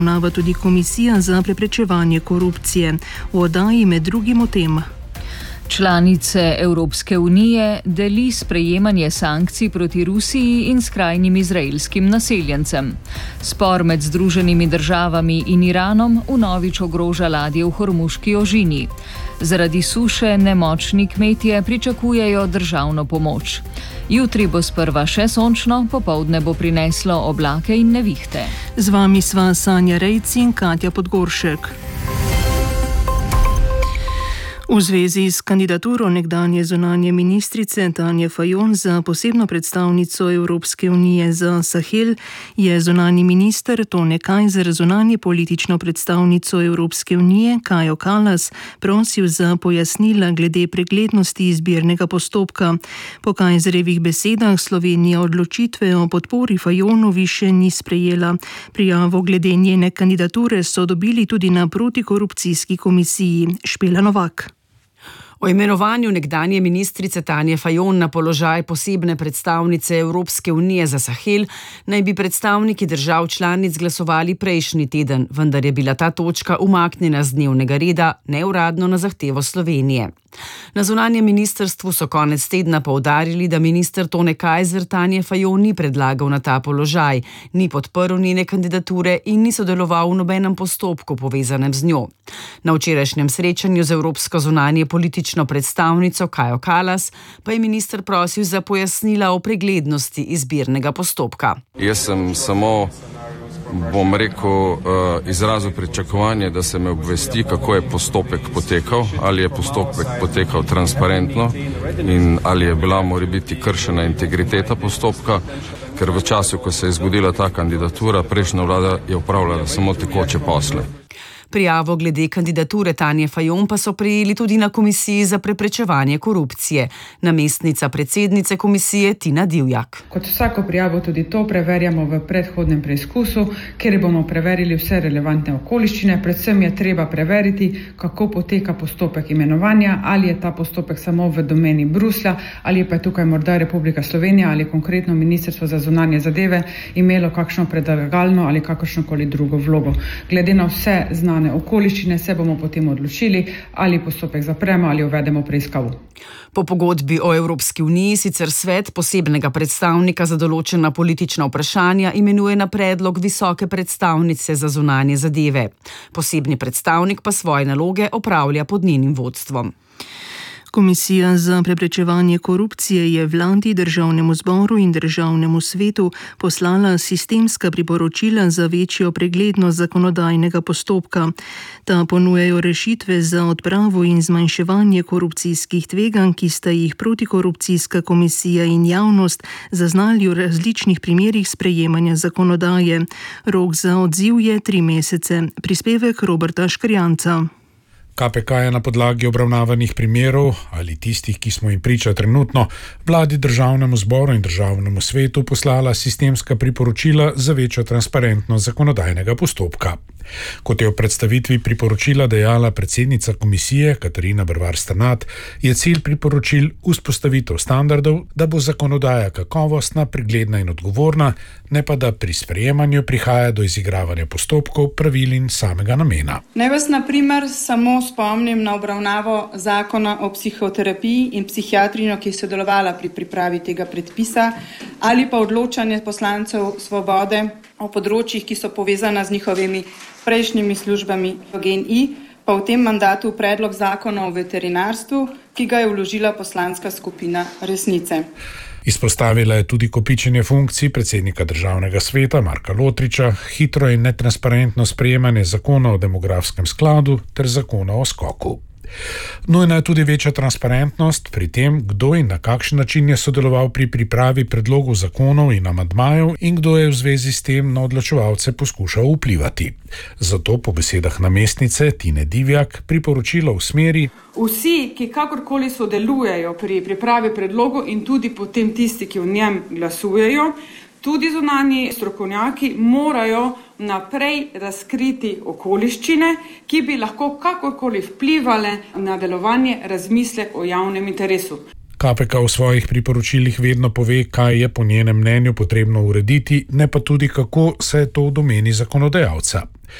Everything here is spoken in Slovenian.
Obravnava tudi Komisija za preprečevanje korupcije. V oddaji med drugim o tem. Članice Evropske unije deli sprejemanje sankcij proti Rusiji in skrajnim izraelskim naseljencem. Spor med Združenimi državami in Iranom vnovič ogroža ladje v Hormuški ožini. Zaradi suše nemočni kmetje pričakujejo državno pomoč. Jutri bo sprva še sončno, popoldne bo prineslo oblake in nevihte. Z vami sva Sanja Rejci in Katja Podgoršek. V zvezi s kandidaturo nekdanje zunanje ministrice Tanje Fajon za posebno predstavnico Evropske unije za Sahel je zunanji minister Tone Kajzer zunanje politično predstavnico Evropske unije Kajo Kallas prosil za pojasnila glede preglednosti izbirnega postopka. Po Kajzerjevih besedah Slovenija odločitve o podpori Fajonu više ni sprejela. Prijavo glede njene kandidature so dobili tudi na protikorupcijski komisiji. Špela Novak. O imenovanju nekdanje ministrice Tanje Fajon na položaj posebne predstavnice Evropske unije za Sahel naj bi predstavniki držav članic glasovali prejšnji teden, vendar je bila ta točka umaknjena z dnevnega reda neuradno na zahtevo Slovenije. Na zunanjem ministrstvu so konec tedna poudarili, da minister Tone Kajzer Tanje Fajon ni predlagal na ta položaj, ni podprl njene kandidature in ni sodeloval v nobenem postopku povezanem z njo. Na včerajšnjem srečanju z Evropsko zunanje politično predstavnico Kajo Kallas pa je minister prosil za pojasnila o preglednosti izbirnega postopka. Jaz sem samo, bom rekel, izrazil pričakovanje, da se me obvesti, kako je postopek potekal, ali je postopek potekal transparentno in ali je bila morebiti kršena integriteta postopka, ker v času, ko se je zgodila ta kandidatura, prejšnja vlada je upravljala samo tekoče posle. Prijavo glede kandidature Tanje Fajon pa so prejeli tudi na Komisiji za preprečevanje korupcije. Namestnica predsednice komisije Tina Divjak. Kot vsako prijavo tudi to preverjamo v predhodnem preizkusu, kjer bomo preverili vse relevantne okoliščine. Predvsem je treba preveriti, kako poteka postopek imenovanja, ali je ta postopek samo v domeni Bruslja, ali pa je tukaj morda Republika Slovenija ali konkretno Ministrstvo za zunanje zadeve imelo kakšno predlagalno ali kakršnokoli drugo vlogo. Glede na vse znane okoliščine se bomo potem odločili, ali postopek zapremo ali uvedemo preiskavo. Po pogodbi o Evropski uniji sicer svet posebnega predstavnika za določena politična vprašanja imenuje na predlog visoke predstavnice za zunanje zadeve. Posebni predstavnik pa svoje naloge opravlja pod njenim vodstvom. Komisija za preprečevanje korupcije je vladi, državnemu zboru in državnemu svetu poslala sistemska priporočila za večjo preglednost zakonodajnega postopka. Ta ponujajo rešitve za odpravo in zmanjševanje korupcijskih tveganj, ki sta jih protikorupcijska komisija in javnost zaznali v različnih primerih sprejemanja zakonodaje. Rok za odziv je 3 mesece. Prispevek Roberta Škrjanca. KPK je na podlagi obravnavanih primerov ali tistih, ki smo jim priča trenutno, vladi, državnemu zboru in državnemu svetu poslala sistemska priporočila za večjo transparentnost zakonodajnega postopka. Kot je v predstavitvi priporočila dejala predsednica komisije Katarina Brvar-Strnad, je cilj priporočil vzpostavitev standardov, da bo zakonodaja kakovostna, pregledna in odgovorna, ne pa da pri sprejemanju prihaja do izigravanja postopkov, pravil in samega namena. Naj vas na primer samo spomnim na obravnavo zakona o psihoterapiji in psihiatrinjo, ki je sodelovala pri pripravi tega predpisa, ali pa odločanje poslancev Svobode o področjih, ki so povezana z njihovimi prejšnjimi službami v GEN-I, pa v tem mandatu predlog zakona o veterinarstvu, ki ga je vložila poslanska skupina Resnice. Izpostavila je tudi kopičenje funkcij predsednika državnega sveta Marka Lotriča, hitro in netransparentno sprejemanje zakona o demografskem skladu ter zakona o skoku. Nujna je tudi večja transparentnost pri tem, kdo in na kakšen način je sodeloval pri pripravi predlogov zakonov in amandmajev in kdo je v zvezi s tem na odločevalce poskušal vplivati. Zato po besedah namestnice Tine Divjak priporočilo v smeri: vsi, ki kakorkoli sodelujejo pri pripravi predlogov in tudi potem tisti, ki v njem glasujejo, tudi zunanji strokovnjaki morajo naprej razkriti okoliščine, ki bi lahko kakorkoli vplivale na delovanje razmislek o javnem interesu. KPK v svojih priporočilih vedno pove, kaj je po njenem mnenju potrebno urediti, ne pa tudi, kako se je to v domeni zakonodajalca.